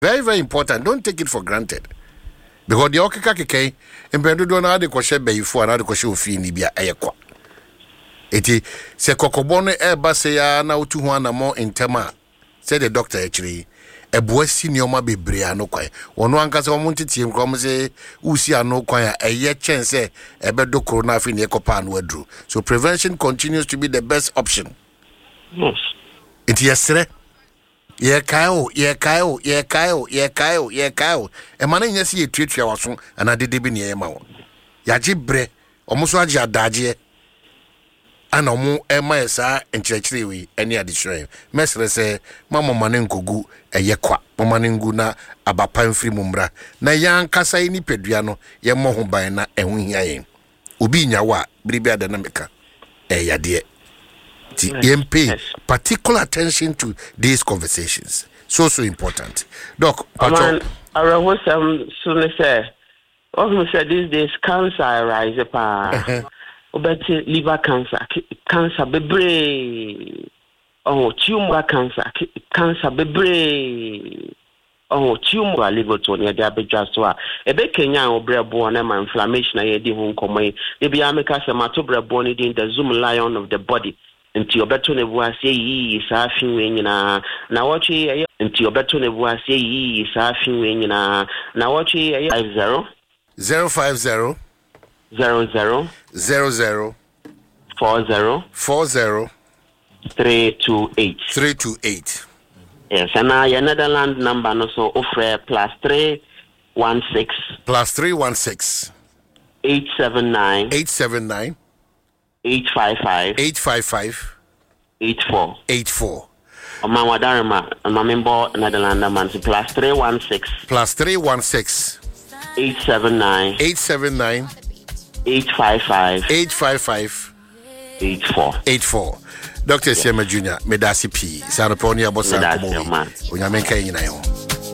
Very, very important. Don't take it for granted. Because the okika and Bendu na de kwashe before na de kwashe ofi ni bia eyekwa. Eti se kokobone eba se ya na otu ho na mo intema. Said the doctor actually ebuasi nioma bebre ano kwan. Wono ankasa wo ntete nkrom se usi ano kwan a eye chense ebedo corona afi ne ekopa no adru. So prevention continues to be the best option. Yes. Eti yesre ye kayo. E mana nyasi ye tuatua waso ana dede bi ne ye ma wo. Ya gibre omuso agi adaje. Ana omu ema esa enchechire wi eni adisure. Mesre se mama mane nkogu eyekwa. Mama ngu na abapa mfiri mumra. Na yan kasa ni pedua no ye mo ho ban na ehu hia yen. Obi nyawa biribi adanameka. Yade. Pay particular attention to these conversations. So important. Doc, I was soon say, these days cancer arise about liver cancer, bebre, tumor cancer, bebre, tumor liver to near diabetes. A big Kenya or breadborn and inflammation. I did home come. Maybe I make us a matobra born in the zoom lion of the body. Into your better never say ye safi when na watch ye into your better never say ye safi when na watch ye 50 050 00 00 40 328. Yes, and I Netherlands number no so offer +316 879 855 84. Oma wadarma mamembo Netherlands man +316 879 855 84. Dr. Siema Junior, Medasi P. Sanoponia Bosa, Onyamenka,